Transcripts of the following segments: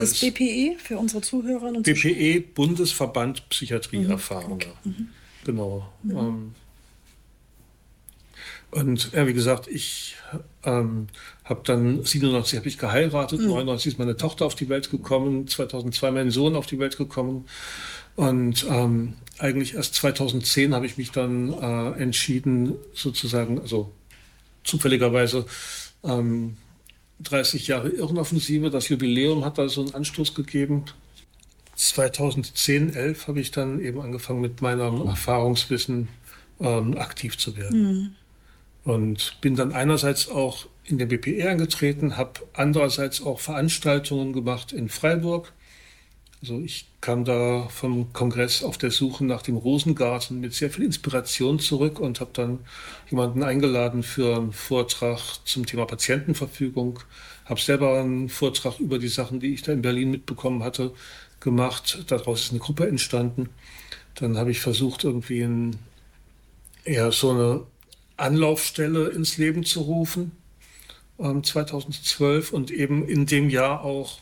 Das BPE für unsere Zuhörerinnen und Zuschauer? BPE, Bundesverband Psychiatrieerfahrene. Okay. Genau. Und ja, wie gesagt, ich habe dann 97 habe ich geheiratet, 99 ist meine Tochter auf die Welt gekommen, 2002 mein Sohn auf die Welt gekommen. Und eigentlich erst 2010 habe ich mich dann entschieden, sozusagen, also zufälligerweise 30 Jahre Irrenoffensive, das Jubiläum hat da so einen Anstoß gegeben. 2010, 11 habe ich dann eben angefangen, mit meinem Erfahrungswissen aktiv zu werden. Und bin dann einerseits auch in den BPE eingetreten, habe andererseits auch Veranstaltungen gemacht in Freiburg. Also ich kam da vom Kongress auf der Suche nach dem Rosengarten mit sehr viel Inspiration zurück und habe dann jemanden eingeladen für einen Vortrag zum Thema Patientenverfügung. Habe selber einen Vortrag über die Sachen, die ich da in Berlin mitbekommen hatte, gemacht. Daraus ist eine Gruppe entstanden. Dann habe ich versucht, irgendwie eher so eine Anlaufstelle ins Leben zu rufen, 2012, und eben in dem Jahr auch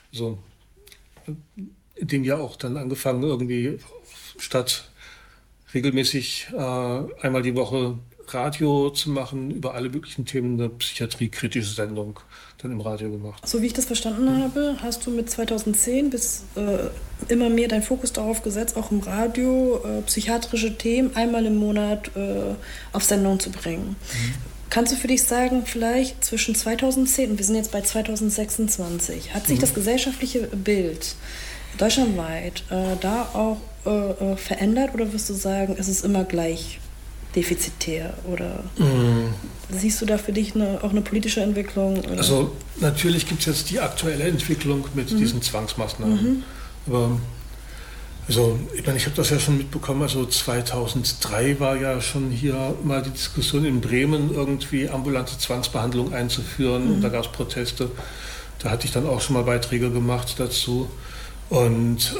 dann angefangen, irgendwie statt regelmäßig einmal die Woche Radio zu machen, über alle möglichen Themen eine psychiatriekritische Sendung dann im Radio gemacht. So wie ich das verstanden habe, hast du mit 2010 bis immer mehr deinen Fokus darauf gesetzt, auch im Radio psychiatrische Themen einmal im Monat auf Sendung zu bringen. Kannst du für dich sagen, vielleicht zwischen 2010 und wir sind jetzt bei 2026, hat sich das gesellschaftliche Bild deutschlandweit da auch verändert, oder wirst du sagen, es ist immer gleich defizitär, oder siehst du da für dich auch eine politische Entwicklung? Oder? Also natürlich gibt es jetzt die aktuelle Entwicklung mit diesen Zwangsmaßnahmen. Aber also ich meine, ich habe das ja schon mitbekommen, also 2003 war ja schon hier mal die Diskussion in Bremen, irgendwie ambulante Zwangsbehandlung einzuführen, und da gab es Proteste. Da hatte ich dann auch schon mal Beiträge gemacht dazu. Und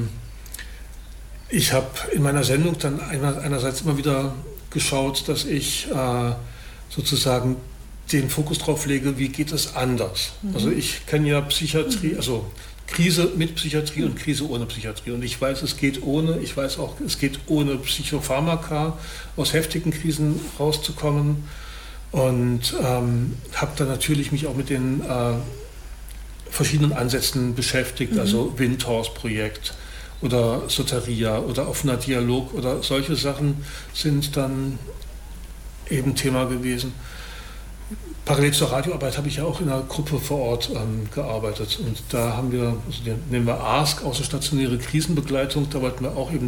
ich habe in meiner Sendung dann einerseits immer wieder geschaut, dass ich sozusagen den Fokus drauf lege, wie geht es anders. Also ich kenne ja Psychiatrie, also Krise mit Psychiatrie und Krise ohne Psychiatrie. Und ich weiß, es geht ohne. Ich weiß auch, es geht ohne Psychopharmaka aus heftigen Krisen rauszukommen. Und habe dann natürlich mich auch mit den verschiedenen Ansätzen beschäftigt, also Windhorst-Projekt oder Soteria oder offener Dialog oder solche Sachen sind dann eben Thema gewesen. Parallel zur Radioarbeit habe ich ja auch in einer Gruppe vor Ort gearbeitet, und da haben wir, also nehmen wir ASK, außerstationäre Krisenbegleitung, da wollten wir auch eben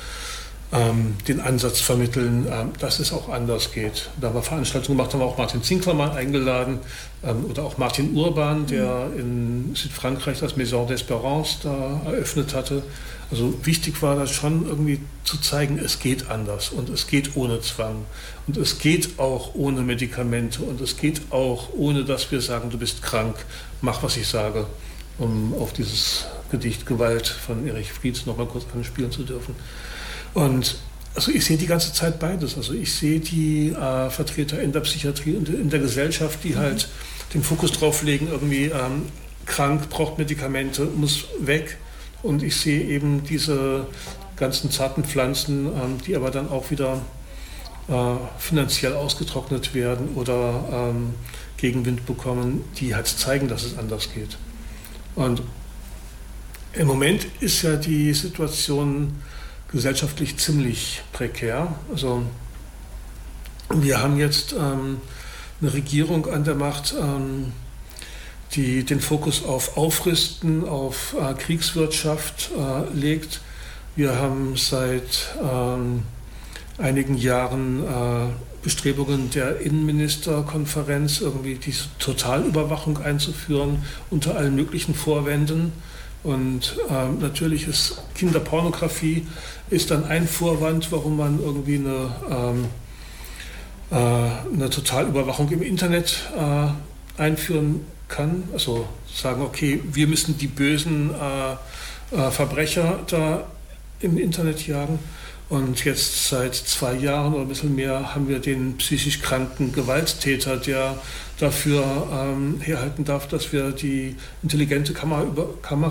den Ansatz vermitteln, dass es auch anders geht. Da haben wir Veranstaltungen gemacht, haben wir auch Martin Zinkler mal eingeladen oder auch Martin Urban, der in Südfrankreich das Maison d'Espérance da eröffnet hatte. Also wichtig war das schon irgendwie zu zeigen, es geht anders und es geht ohne Zwang und es geht auch ohne Medikamente und es geht auch ohne, dass wir sagen, du bist krank, mach, was ich sage, um auf dieses Gedicht Gewalt von Erich Frieds noch mal kurz anspielen zu dürfen. Und also ich sehe die ganze Zeit beides. Also ich sehe die Vertreter in der Psychiatrie und in der Gesellschaft, die halt den Fokus drauf legen, irgendwie krank, braucht Medikamente, muss weg. Und ich sehe eben diese ganzen zarten Pflanzen, die aber dann auch wieder finanziell ausgetrocknet werden oder Gegenwind bekommen, die halt zeigen, dass es anders geht. Und im Moment ist ja die Situation gesellschaftlich ziemlich prekär. Also wir haben jetzt eine Regierung an der Macht, die den Fokus auf Aufrüsten, auf Kriegswirtschaft legt. Wir haben seit einigen Jahren Bestrebungen der Innenministerkonferenz, irgendwie diese Totalüberwachung einzuführen, unter allen möglichen Vorwänden. Und natürlich ist Kinderpornografie ist dann ein Vorwand, warum man irgendwie eine Totalüberwachung im Internet einführen kann. Also sagen, okay, wir müssen die bösen Verbrecher da im Internet jagen. Und jetzt seit 2 Jahren oder ein bisschen mehr haben wir den psychisch kranken Gewalttäter, der dafür herhalten darf, dass wir die intelligente Kamera